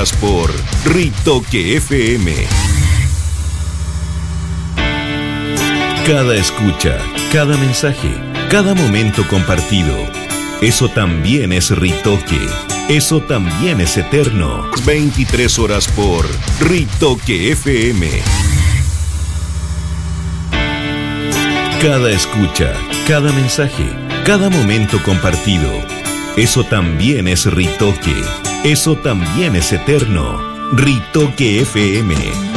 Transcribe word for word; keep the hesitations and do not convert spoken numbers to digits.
horas por Ritoque F M. Cada escucha, cada mensaje, cada momento compartido, eso también es Ritoque. Eso también es eterno. veintitrés horas por Ritoque F M. Cada escucha, cada mensaje, cada momento compartido, eso también es Ritoque. Eso también es eterno. Ritoque F M.